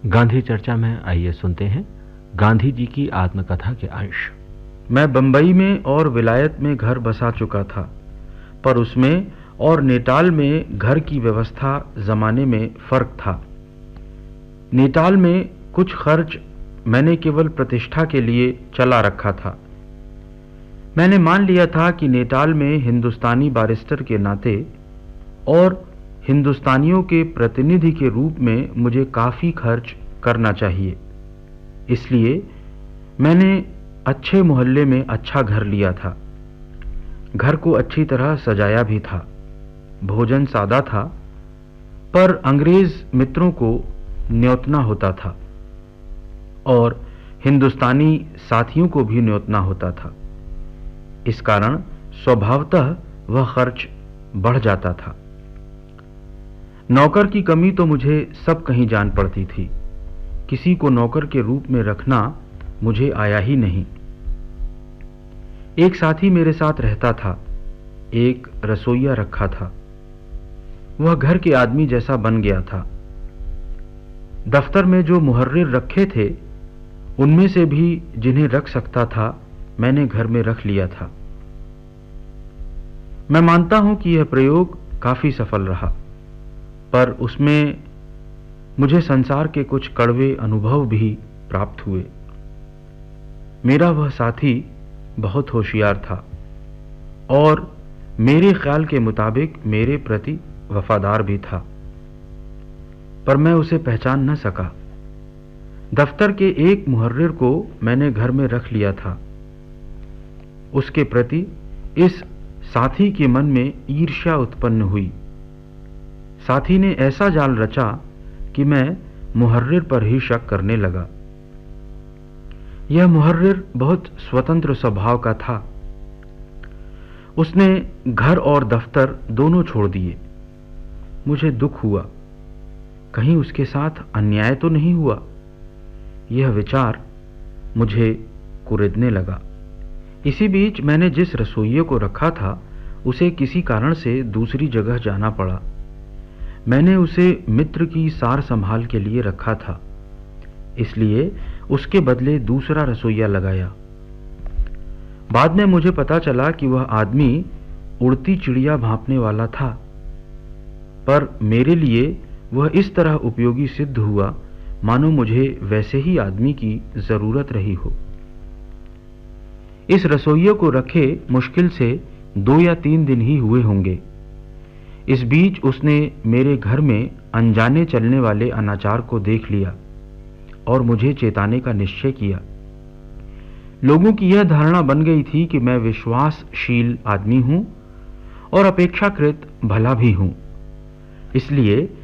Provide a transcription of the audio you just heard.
गांधी चर्चा में आइए सुनते हैं गांधी जी की आत्मकथा के अंश। मैं बंबई में और विलायत में घर बसा चुका था, पर उसमें और नेटाल में घर की व्यवस्था जमाने में फर्क था। नेटाल में कुछ खर्च मैंने केवल प्रतिष्ठा के लिए चला रखा था। मैंने मान लिया था कि नेटाल में हिंदुस्तानी बैरिस्टर के नाते और हिंदुस्तानियों के प्रतिनिधि के रूप में मुझे काफ़ी खर्च करना चाहिए। इसलिए मैंने अच्छे मोहल्ले में अच्छा घर लिया था। घर को अच्छी तरह सजाया भी था। भोजन सादा था, पर अंग्रेज मित्रों को न्योतना होता था और हिंदुस्तानी साथियों को भी न्योतना होता था। इस कारण स्वभावतः वह खर्च बढ़ जाता था। नौकर की कमी तो मुझे सब कहीं जान पड़ती थी। किसी को नौकर के रूप में रखना मुझे आया ही नहीं। एक साथी मेरे साथ रहता था। एक रसोइया रखा था। वह घर के आदमी जैसा बन गया था। दफ्तर में जो मुहर्रिर रखे थे, उनमें से भी जिन्हें रख सकता था, मैंने घर में रख लिया था। मैं मानता हूं कि यह प्रयोग काफी सफल रहा, पर उसमें मुझे संसार के कुछ कड़वे अनुभव भी प्राप्त हुए। मेरा वह साथी बहुत होशियार था और मेरे ख्याल के मुताबिक मेरे प्रति वफादार भी था, पर मैं उसे पहचान न सका। दफ्तर के एक मुहर्रिर को मैंने घर में रख लिया था। उसके प्रति इस साथी के मन में ईर्ष्या उत्पन्न हुई। साथी ने ऐसा जाल रचा कि मैं मुहर्रिर पर ही शक करने लगा। यह मुहर्रिर बहुत स्वतंत्र स्वभाव का था। उसने घर और दफ्तर दोनों छोड़ दिए। मुझे दुख हुआ, कहीं उसके साथ अन्याय तो नहीं हुआ। यह विचार मुझे कुरेदने लगा। इसी बीच मैंने जिस रसोइये को रखा था, उसे किसी कारण से दूसरी जगह जाना पड़ा। मैंने उसे मित्र की सार संभाल के लिए रखा था, इसलिए उसके बदले दूसरा रसोइया लगाया। बाद में मुझे पता चला कि वह आदमी उड़ती चिड़िया भांपने वाला था, पर मेरे लिए वह इस तरह उपयोगी सिद्ध हुआ मानो मुझे वैसे ही आदमी की जरूरत रही हो। इस रसोइये को रखे मुश्किल से 2 या 3 दिन ही हुए होंगे। इस बीच उसने मेरे घर में अनजाने चलने वाले अनाचार को देख लिया और मुझे चेताने का निश्चय किया। लोगों की यह धारणा बन गई थी कि मैं विश्वासशील आदमी हूं और अपेक्षाकृत भला भी हूं, इसलिए